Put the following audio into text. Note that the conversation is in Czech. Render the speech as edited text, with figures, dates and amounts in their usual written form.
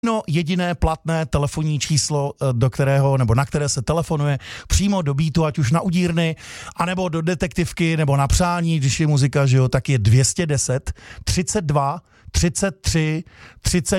No, jediné platné telefonní číslo, do kterého nebo na které se telefonuje přímo do Beatu, ať už na udírny, anebo do detektivky, nebo na přání, když je muzika, že jo, tak je 210 32 33 30